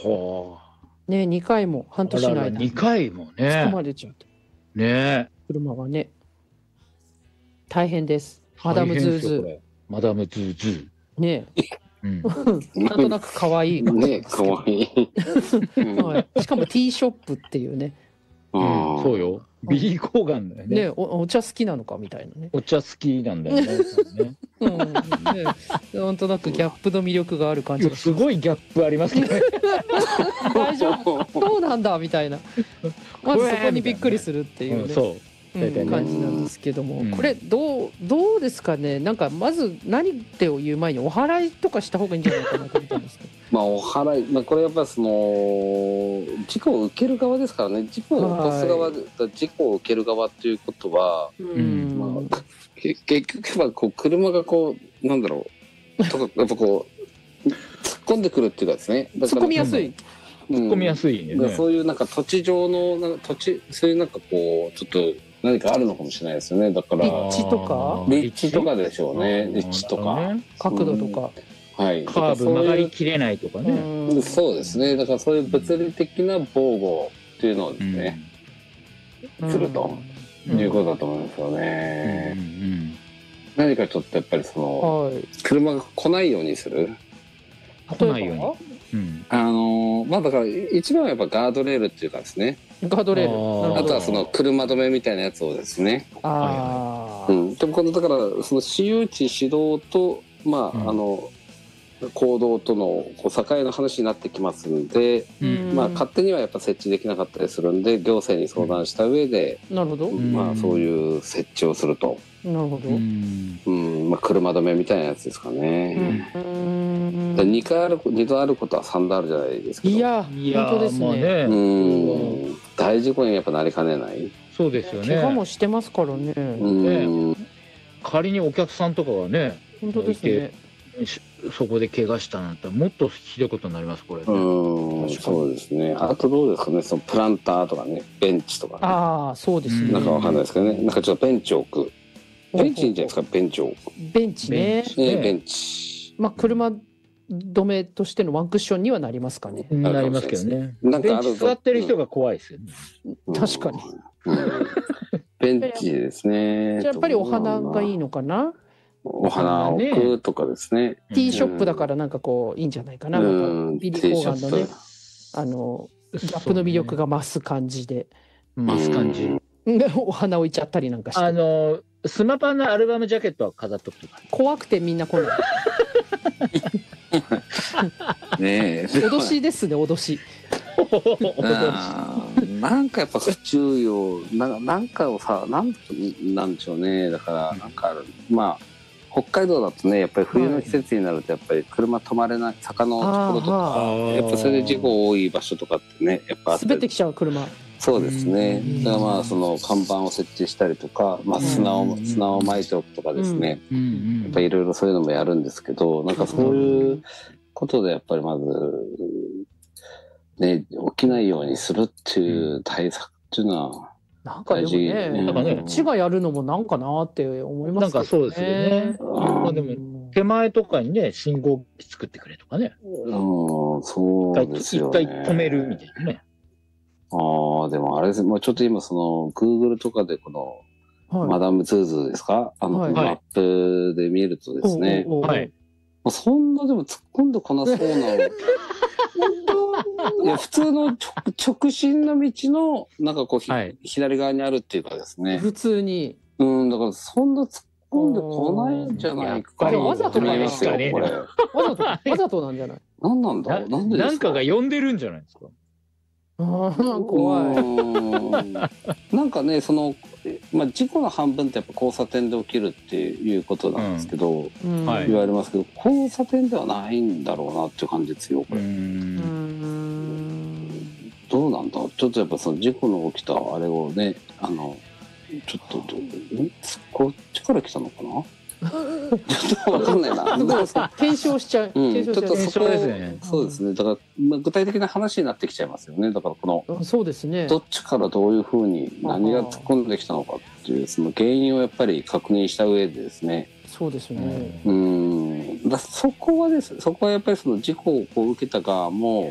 はね、2回も半あ。 年の間に 2回も突っ込ね。 まれちゃって、 ね。 車はね、大変です。マダムズーズ大変ですよこれマダムズーズー。 ー。ね、 うん。 なんとなく可愛い感じなんね、 ですけど、 かわいい。 はい、しかもティーショップっていうね、 うん、そうよ。ビリー・コーガンだよね。 ね、お茶好きなのかみたいなね。 お茶好きなんだよね。ねうんね、なんとなくギャップの魅力がある感じがすごいギャップありますね。 大丈夫そうなんだみたいな、まずそこにびっくりするっていうね、 そう。 うん大体ね感じなんですけども、 うんこれどうですかね。なんかまず何ってを言う前にお祓いとかした方がいいんじゃないかなと思ったんですけど。 まあお祓い、まあ、これやっぱその事故を受ける側ですからね。事故を起こす側、事故を受ける側っていうことは、 うんまあ、結局はこう車がこうなんだろうとかやっぱこう突っ込んでくるっていうかですね。だから突っ込みやすい。 突っ込みやすいね。 そういうなんか土地上のなんかそういうなんかこうちょっと何かあるのかもしれないですよね。だから立地とか立地とかでしょうね。立地とか、 角度とか、 はい。 カーブ曲がりきれないとかね。 そうですね。だからそういう物理的な防護っていうのをですね、するということだと思うんですよね。何かちょっとやっぱりその、車が来ないようにする。 来ないように。 まあだから一番はやっぱガードレールっていうかですね。 ガードレール。 あとはその車止めみたいなやつをですね。でもこのだからその私有地指導とまあ公道との境の話になってきますんで、まあ勝手にはやっぱ設置できなかったりするんで行政に相談した上で、 なるほど。 まあそういう設置をすると。 なるほど。 まあ車止めみたいなやつですかね。2度あることは3度あるじゃないですか。 いや本当ですね。 大事故にやっぱなりかねない。 そうですよね。 怪我もしてますからね。 仮にお客さんとかがね、 本当ですね。 そこで怪我したなんてもっとひどいことになりますこれ。 そうですね。あとどうですかね、そのプランターとかね、ベンチとかね。 ああそうですね。 なんかわかんないですけどね。なんかちょっとベンチを置く。ベンチいいんじゃないですか、ベンチを置く。 ベンチね。 ベンチ。 まあ車止めとしてのワンクッションにはなりますかね。 なりますけどね。 なんか座ってる人が怖いですよね。 確かに。 ベンチですね。 じゃあやっぱりお花がいいのかな。 お花を置くとかですね。 ティーショップだからなんかこういいんじゃないかな。ビリー・コーガンのね、ギャップの魅力が増す感じで。 増す感じ。 お花置いちゃったりなんかして。 スマパンのアルバムジャケットは飾っとくとか。 怖くてみんな来ない。 ねえ。 脅しですね、脅し。 なんかやっぱ不注意をなんかをさなんでしょうね。だからなんかまあ北海道だとねやっぱり冬の季節になるとやっぱり車止まれない坂のところとかやっぱそれで事故多い場所とかってねやっぱあって滑ってきちゃう車。 そうですね。だからまあその看板を設置したりとか、まあ砂を撒いておくとかですね。やっぱいろいろそういうのもやるんですけど、なんかそういうことでやっぱりまずね起きないようにするっていう対策っていうのはなんかでもね、こっちがやるのもなんかなって思いますけどね。 なんかそうですよね。まあでも手前とかにね信号機作ってくれとかね。 そうですよね。一回止めるみたいなね。 でもあれです。もうちょっと今その Google とかでこのマダムズーズーですか？マップで見るとですね。そんなでも突っ込んでこなそうな。いや普通の直進の道のなんかこう左側にあるっていうかですね。 普通に。 だからそんな突っ込んでこないんじゃないかな。 わざとなんですよこれ。わざとなんじゃない？ なんなんだろう。なんでですか？ なんかが呼んでるんじゃないですか。 怖い。 なんかねそのまあ事故の半分ってやっぱ交差点で起きるっていうことなんですけど、言われますけど交差点ではないんだろうなっていう感じですよこれ。どうなんだ。ちょっとやっぱその事故の起きたあれをねちょっとこっちから来たのかな。ちょっとわかんないな。 検証しちゃう。 ちょっとそこですね。そうですね。だから具体的な話になってきちゃいますよね。だからこのそうですね。 どっちからどういうふうに何が突っ込んできたのかっていうその原因をやっぱり確認した上でですね。 そうですね。 そこはやっぱりその事故を受けた側も